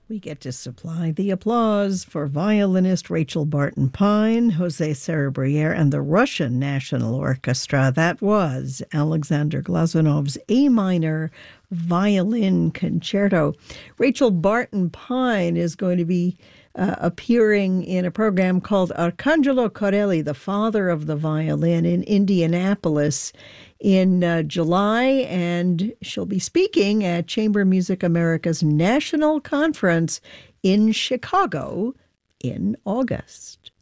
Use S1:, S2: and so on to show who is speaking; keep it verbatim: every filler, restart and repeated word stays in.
S1: We get to supply the applause for violinist Rachel Barton Pine, Jose Cerebriere, and the Russian National Orchestra. That was Alexander Glazunov's A minor violin concerto. Rachel Barton Pine is going to be uh, appearing in a program called Arcangelo Corelli, the Father of the Violin, in Indianapolis in uh, July, and she'll be speaking at Chamber Music America's National Conference in Chicago in August.